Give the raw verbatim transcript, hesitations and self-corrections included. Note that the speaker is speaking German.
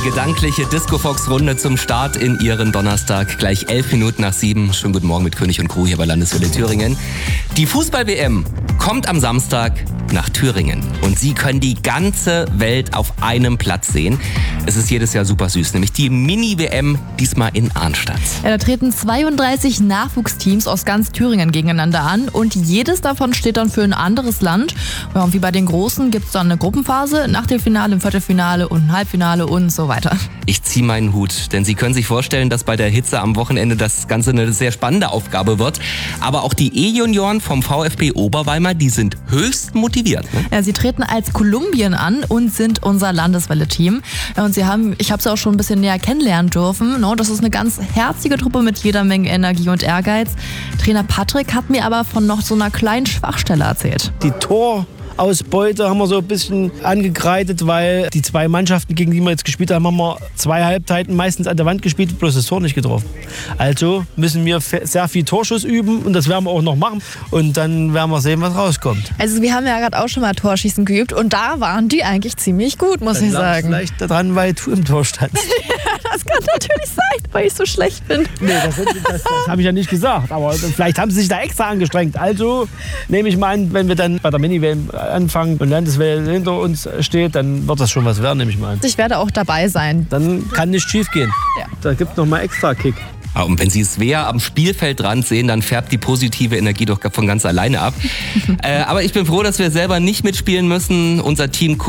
gedankliche Disco-Fox-Runde zum Start in Ihren Donnerstag. Gleich elf Minuten nach sieben. Schönen guten Morgen mit König und Crew hier bei Landeswelle Thüringen. Die Fußball-W M kommt am Samstag nach Thüringen. Und Sie können die ganze Welt auf einem Platz sehen. Es ist jedes Jahr super süß, nämlich die Mini-W M, diesmal in Arnstadt. Ja, da treten zweiunddreißig Nachwuchsteams aus ganz Thüringen gegeneinander an und jedes davon steht dann für ein anderes Land. Ja, und wie bei den Großen gibt es dann eine Gruppenphase, ein Achtelfinale, ein Viertelfinale und ein Halbfinale und so weiter. Ich ziehe meinen Hut, denn Sie können sich vorstellen, dass bei der Hitze am Wochenende das Ganze eine sehr spannende Aufgabe wird. Aber auch die E-Junioren vom VfB Oberweimar, die sind höchst motiviert. Ne? Ja, sie treten als Kolumbien an und sind unser Landeswelle-Team. Ja, und sie haben, ich habe sie auch schon ein bisschen näher kennenlernen dürfen. No, das ist eine ganz herzige Truppe mit jeder Menge Energie und Ehrgeiz. Trainer Patrick hat mir aber von noch so einer kleinen Schwachstelle erzählt. Die Tor Ausbeute haben wir so ein bisschen angekreidet, weil die zwei Mannschaften, gegen die wir jetzt gespielt haben, haben wir zwei Halbzeiten meistens an der Wand gespielt, bloß das Tor nicht getroffen. Also müssen wir sehr viel Torschuss üben und das werden wir auch noch machen und dann werden wir sehen, was rauskommt. Also wir haben ja gerade auch schon mal Torschießen geübt und da waren die eigentlich ziemlich gut, muss dann ich sagen. Vielleicht daran, weil du im Tor standst. Das kann natürlich sein, weil ich so schlecht bin. Nee, das, das, das habe ich ja nicht gesagt, aber vielleicht haben sie sich da extra angestrengt. Also nehme ich mal an, wenn wir dann bei der Mini-W M anfangen und Landeswelle hinter uns steht, dann wird das schon was werden, nehme ich mal an. Ich werde auch dabei sein. Dann kann nichts schief gehen. Ja. Da gibt es nochmal extra Kick. Ja, und wenn Sie Svea am Spielfeldrand sehen, dann färbt die positive Energie doch von ganz alleine ab. äh, aber ich bin froh, dass wir selber nicht mitspielen müssen. Unser Team